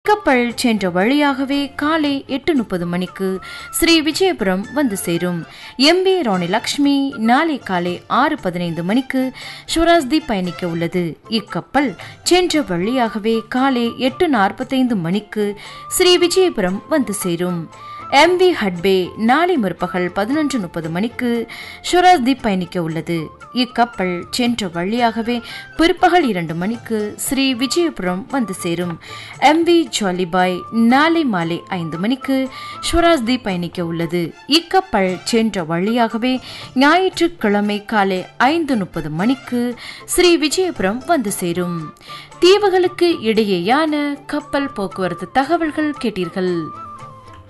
கப்பல் சென்ற வழியாகவே காலை 8:30 மணிக்கு ஸ்ரீ விஜயபுரம் வந்து சேரும். எம்பி ராணி லட்சுமி நாளை காலை 6:15 மணிக்கு ஸ்வராஜ்தீப் பயணிக்க உள்ளது. இக்கப்பல் சென்ற வழியாகவே காலை 8:45 மணிக்கு ஸ்ரீ விஜயபுரம் வந்து சேரும். எம்பி ஹட்பே நாளை முற்பகல் 11:30 மணிக்கு ஸ்வராஜ்தீப் பயணிக்க உள்ளது. இக்கப்பல் சென்ற வழியாகவே பிற்பகல் 2 மணிக்கு ஸ்ரீ விஜயபுரம் வந்து சேரும். எம்பி ஜாலிபாய் நாளை மாலை 5 மணிக்கு ஸ்வராஜ்தீப் பயணிக்க உள்ளது. இக்கப்பல் சென்ற வழியாகவே ஞாயிற்றுக்கிழமை காலை 5:30 மணிக்கு ஸ்ரீ விஜயபுரம் வந்து சேரும். தீவுகளுக்கு இடையேயான கப்பல் போக்குவரத்து தகவல்கள் கேட்டீர்கள்.